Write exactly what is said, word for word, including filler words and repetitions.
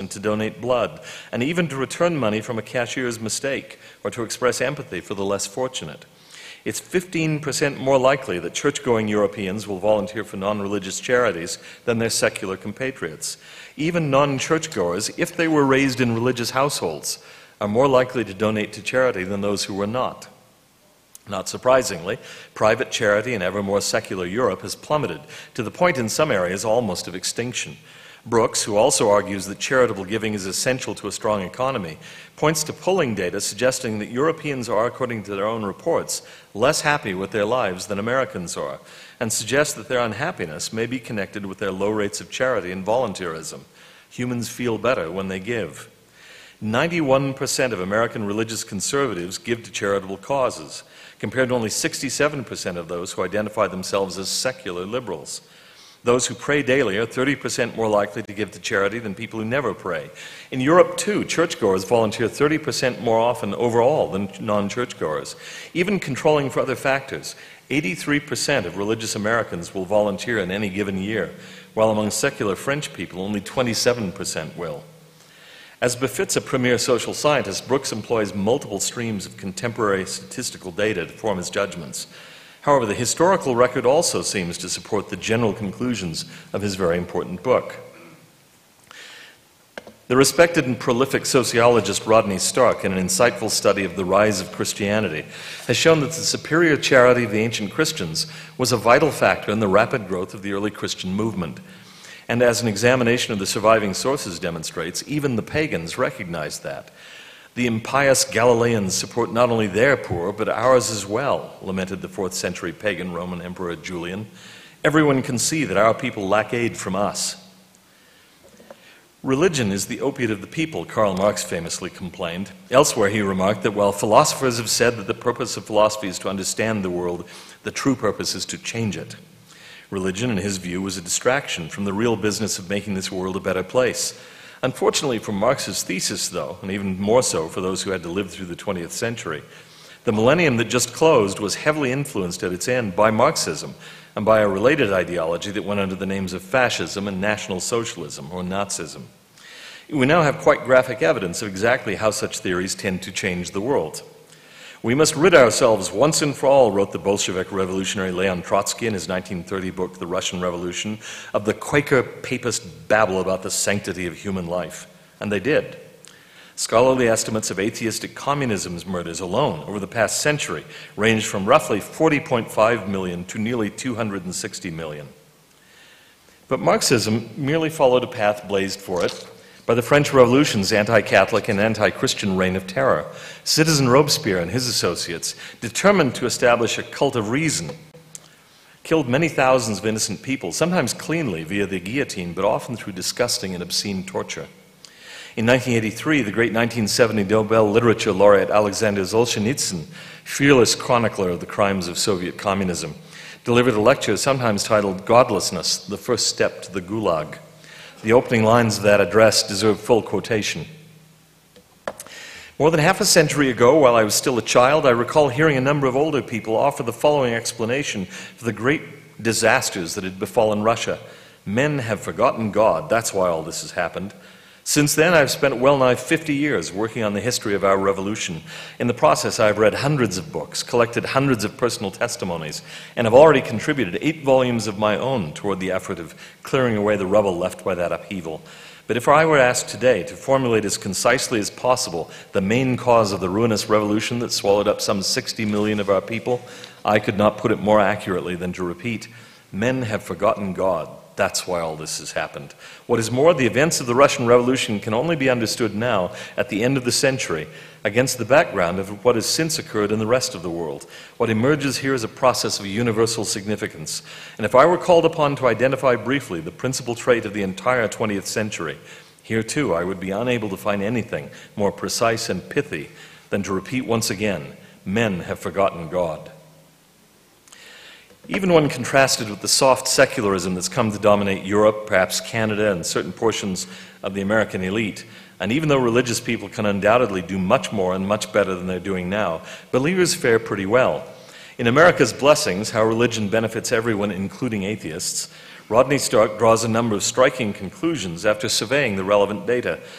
to donate blood, and even to return money from a cashier's mistake or to express empathy for the less fortunate. It's fifteen percent more likely that church-going Europeans will volunteer for non-religious charities than their secular compatriots. Even non-churchgoers, if they were raised in religious households, are more likely to donate to charity than those who were not. Not surprisingly, private charity in ever more secular Europe has plummeted, to the point in some areas almost of extinction. Brooks, who also argues that charitable giving is essential to a strong economy, points to polling data suggesting that Europeans are, according to their own reports, less happy with their lives than Americans are, and suggests that their unhappiness may be connected with their low rates of charity and volunteerism. Humans feel better when they give. ninety-one percent of American religious conservatives give to charitable causes, compared to only sixty-seven percent of those who identify themselves as secular liberals. Those who pray daily are thirty percent more likely to give to charity than people who never pray. In Europe, too, churchgoers volunteer thirty percent more often overall than non-churchgoers. Even controlling for other factors, eighty-three percent of religious Americans will volunteer in any given year, while among secular French people, only twenty-seven percent will. As befits a premier social scientist, Brooks employs multiple streams of contemporary statistical data to form his judgments. However, the historical record also seems to support the general conclusions of his very important book. The respected and prolific sociologist Rodney Stark, in an insightful study of the rise of Christianity, has shown that the superior charity of the ancient Christians was a vital factor in the rapid growth of the early Christian movement. And as an examination of the surviving sources demonstrates, even the pagans recognized that. The impious Galileans support not only their poor, but ours as well, lamented the fourth century pagan Roman Emperor Julian. Everyone can see that our people lack aid from us. Religion is the opiate of the people, Karl Marx famously complained. Elsewhere he remarked that while philosophers have said that the purpose of philosophy is to understand the world, the true purpose is to change it. Religion, in his view, was a distraction from the real business of making this world a better place. Unfortunately for Marx's thesis, though, and even more so for those who had to live through the twentieth century, the millennium that just closed was heavily influenced at its end by Marxism and by a related ideology that went under the names of fascism and National Socialism, or Nazism. We now have quite graphic evidence of exactly how such theories tend to change the world. We must rid ourselves once and for all, wrote the Bolshevik revolutionary Leon Trotsky in his nineteen thirty book, The Russian Revolution, of the Quaker papist babble about the sanctity of human life. And they did. Scholarly estimates of atheistic communism's murders alone over the past century range from roughly forty point five million to nearly two hundred sixty million. But Marxism merely followed a path blazed for it by the French Revolution's anti-Catholic and anti-Christian reign of terror. Citizen Robespierre and his associates, determined to establish a cult of reason, killed many thousands of innocent people, sometimes cleanly via the guillotine, but often through disgusting and obscene torture. In nineteen eighty-three, the great nineteen seventy Nobel Literature laureate Alexander Solzhenitsyn, fearless chronicler of the crimes of Soviet communism, delivered a lecture sometimes titled "Godlessness, the First Step to the Gulag." The opening lines of that address deserve full quotation. More than half a century ago, while I was still a child, I recall hearing a number of older people offer the following explanation for the great disasters that had befallen Russia. Men have forgotten God, that's why all this has happened. Since then, I've spent well nigh fifty years working on the history of our revolution. In the process, I've read hundreds of books, collected hundreds of personal testimonies, and have already contributed eight volumes of my own toward the effort of clearing away the rubble left by that upheaval. But if I were asked today to formulate as concisely as possible the main cause of the ruinous revolution that swallowed up some sixty million of our people, I could not put it more accurately than to repeat, men have forgotten God. That's why all this has happened. What is more, the events of the Russian Revolution can only be understood now, at the end of the century, against the background of what has since occurred in the rest of the world. What emerges here is a process of universal significance. And if I were called upon to identify briefly the principal trait of the entire twentieth century, here too I would be unable to find anything more precise and pithy than to repeat once again, men have forgotten God. Even when contrasted with the soft secularism that's come to dominate Europe, perhaps Canada, and certain portions of the American elite, and even though religious people can undoubtedly do much more and much better than they're doing now, believers fare pretty well. In America's Blessings, How Religion Benefits Everyone, Including Atheists, Rodney Stark draws a number of striking conclusions after surveying the relevant data.